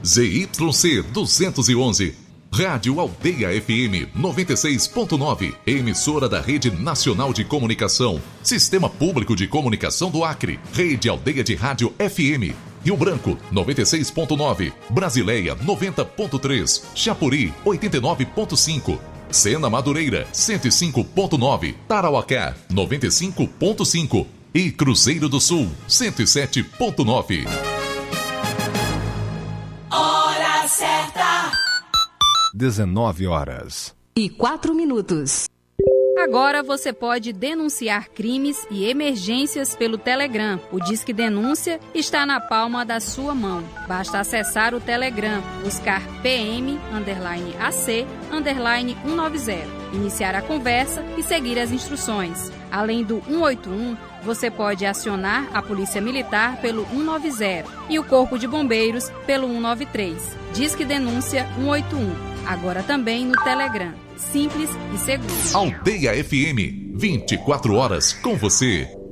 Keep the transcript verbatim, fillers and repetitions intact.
Z Y C duzentos e onze. Rádio Aldeia F M noventa e seis ponto nove, emissora da Rede Nacional de Comunicação, Sistema Público de Comunicação do Acre, Rede Aldeia de Rádio F M, Rio Branco noventa e seis ponto nove, Brasileia noventa ponto três, Chapuri oitenta e nove ponto cinco, Sena Madureira cento e cinco ponto nove, Tarauacá noventa e cinco ponto cinco e Cruzeiro do Sul cento e sete ponto nove. Hora certa. dezenove horas e quatro minutos. Agora você pode denunciar crimes e emergências pelo Telegram. O Disque Denúncia está na palma da sua mão. Basta acessar o Telegram, buscar P M underline A C underline cento e noventa, iniciar a conversa e seguir as instruções. Além do cento e oitenta e um, você pode acionar a Polícia Militar pelo cento e noventa e o Corpo de Bombeiros pelo cento e noventa e três. Disque Denúncia cento e oitenta e um. Agora também no Telegram. Simples e seguro. Aldeia F M, vinte e quatro horas com você.